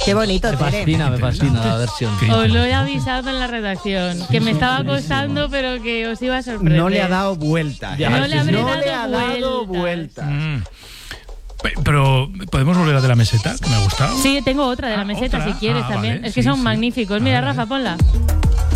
Qué bonito, Me Tere. fascina la versión. Os lo he avisado en la redacción, que me estaba costando, pero que os iba a sorprender. No le ha dado vuelta. Ya, No le habré No le dado ha dado vueltas. vuelta. Pero, ¿podemos volver a de la meseta? Que me ha gustado. Sí, tengo otra de la meseta ¿Otra? si quieres también. Vale, es que sí, son sí. magníficos. A Mira, ver. Rafa, ponla.